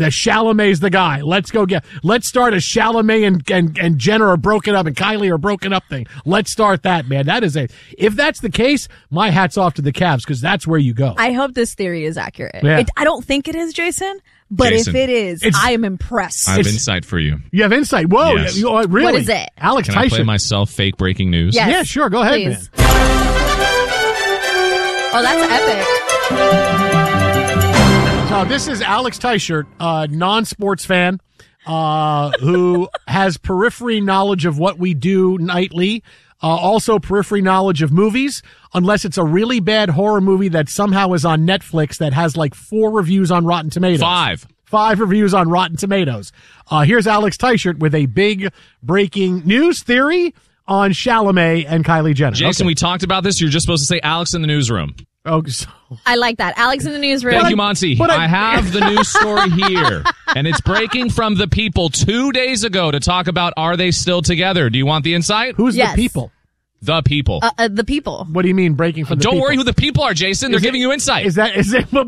The Chalamet's the guy. Let's start a Chalamet and Jenner are broken up and Kylie are broken up thing. Let's start that, man. If that's the case, my hat's off to the Cavs because that's where you go. I hope this theory is accurate. Yeah. I don't think it is, Jason. But if it is, I am impressed. I have insight for you. You have insight? Whoa. Yes. Really? What is it? Alex Can Teicher. I play myself fake breaking news? Yes. Yeah, sure. Go ahead, Please. man. Oh, that's epic. So this is Alex Teicher, non-sports fan, who has periphery knowledge of what we do nightly. Also periphery knowledge of movies, unless it's a really bad horror movie that somehow is on Netflix that has like 4 reviews on Rotten Tomatoes. 5 reviews on Rotten Tomatoes. Here's Alex Teichert with a big breaking news theory on Chalamet and Kylie Jenner. Jason, we talked about this. You're just supposed to say Alex in the newsroom. Oh, so. I like that. Alex in the newsroom. Thank you, Monty. I have the news story here, and it's breaking from The People 2 days ago to talk about are they still together. Do you want the insight? Who's the people? The People. The people. What do you mean breaking from the Don't people? worry who the people are, Jason. They're giving you insight. Is that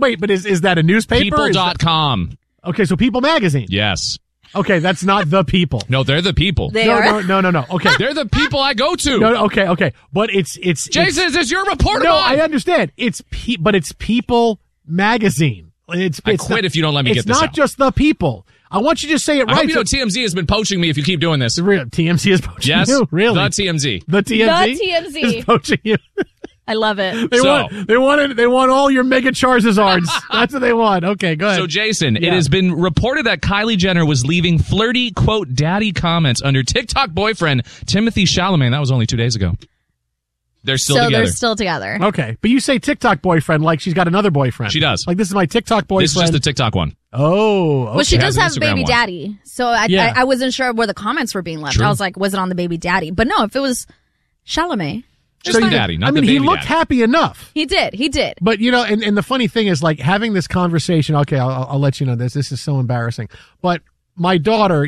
a newspaper? People.com. Okay, so People Magazine. Yes. Okay, that's not The People. No, they're the people. They are? No. Okay. They're the people I go to. No, okay. But it's Jason, is this your report? No, I understand. But it's People Magazine. I quit if you don't let me get this out. It's not just The People. I want you to say it right. I hope you know TMZ has been poaching me if you keep doing this. TMZ is poaching you? Really? The TMZ. The TMZ is poaching you. I love it. They want all your mega Charizards. That's what they want. Okay, go ahead. So, Jason, it has been reported that Kylie Jenner was leaving flirty, quote, daddy comments under TikTok boyfriend Timothy Chalamet. That was only 2 days ago. They're still together. They're still together. Okay, but you say TikTok boyfriend like she's got another boyfriend. She does. Like, this is my TikTok boyfriend. This is just the TikTok one. Oh, okay. Well, she does have Instagram baby one. daddy. So I wasn't sure where the comments were being left. True. I was like, was it on the baby daddy? But no, if it was Chalamet. Just the daddy, not the baby he looked daddy. happy enough. He did. But, and the funny thing is, like, having this conversation, okay, I'll let you know this. This is so embarrassing. But my daughter,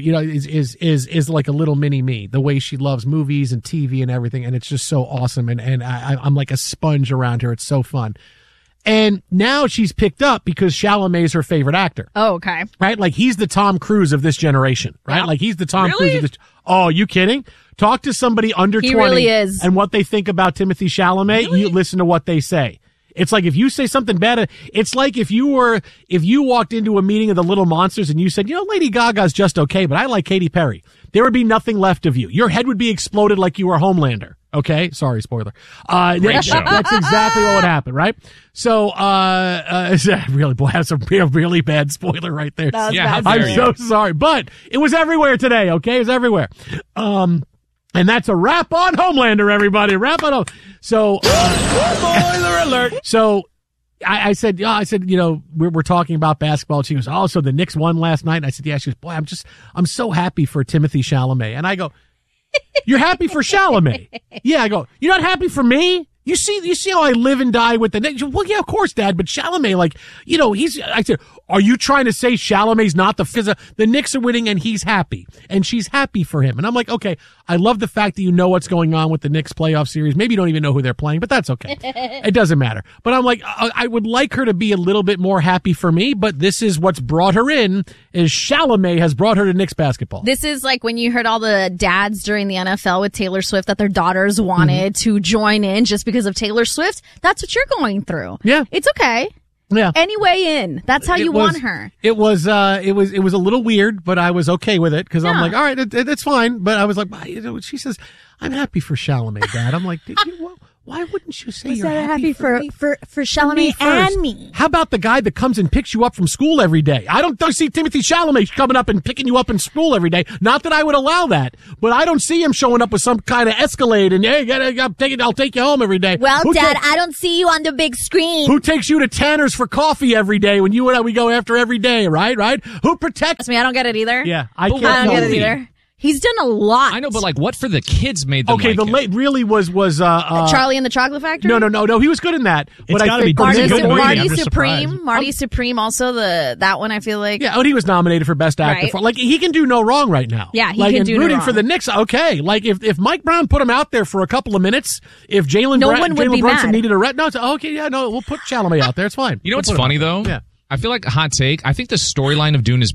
is like a little mini me, the way she loves movies and TV and everything. And it's just so awesome. And I'm like a sponge around her. It's so fun. And now she's picked up because Chalamet's her favorite actor. Oh, okay. Right? Like, he's the Tom Cruise of this generation, right? Yeah. Like, he's the Tom Really? Cruise of this. Oh, are you kidding? Talk to somebody under He 20 really is. and what they think about Timothy Chalamet. Really? You listen to what they say. It's like if you say something bad, it's like if you walked into a meeting of the Little Monsters and you said, Lady Gaga's just okay, but I like Katy Perry. There would be nothing left of you. Your head would be exploded like you were Homelander. Okay? Sorry, spoiler. Great show. That's exactly what would happen, right? So, that's a really bad spoiler right there. That was Yeah, bad. how dare I'm you. so sorry, but it was everywhere today, okay? It was everywhere. And that's a wrap on Homelander, everybody. Wrap it up. So, spoiler alert. So, I said, we're talking about basketball. She goes, oh, so the Knicks won last night. And I said, yeah. She goes, boy, I'm so happy for Timothy Chalamet. And I go, you're happy for Chalamet? Yeah. I go, you're not happy for me? You see how I live and die with the Knicks? Well, yeah, of course, Dad, but Chalamet, I said, are you trying to say Chalamet's not the Knicks are winning and he's happy and she's happy for him? And I'm like, okay, I love the fact that you know what's going on with the Knicks playoff series. Maybe you don't even know who they're playing, but that's okay. It doesn't matter. But I'm like, I would like her to be a little bit more happy for me, but this is what's brought her in is Chalamet has brought her to Knicks basketball. This is like when you heard all the dads during the NFL with Taylor Swift that their daughters wanted to join in just because of Taylor Swift. That's what you're going through. Yeah. It's okay. Yeah. Any way in. That's how you want her. It was a little weird, but I was okay with it because I'm Yeah. like, all right, that's fine. But I was like, she says, I'm happy for Chalamet, Dad. I'm like, why wouldn't you say you're happy for me? for Chalamet Me first. and me? How about the guy that comes and picks you up from school every day? I don't see Timothy Chalamet coming up and picking you up in school every day. Not that I would allow that, but I don't see him showing up with some kind of Escalade and hey, I'll take you home every day. Well, Who Dad, ta- I don't see you on the big screen. who takes you to Tanner's for coffee every day when you and I, we go after every day, right? Who protects? Trust me, I don't get it either. Yeah, I But can't. I don't get it Movie. either. He's done a lot. I know, but what for the kids made them Okay, like the him? late really was Charlie and the Chocolate Factory? No. He was good in that. But I gotta think be pretty Marty- good movie. Marty I'm just Supreme. surprised. Marty Supreme also that one I feel like. Yeah, he was nominated for Best Actor. Right. For, he can do no wrong right now. Yeah, he can and do no rooting wrong. for the Knicks, okay. If Mike Brown put him out there for a couple of minutes, if Jalen No one would be Brunson mad. needed a red, no, it's okay, yeah, no, we'll put Chalamet out there. It's fine. You know We'll what's put him funny out there. though? Yeah. I feel like a hot take. I think the storyline of Dune is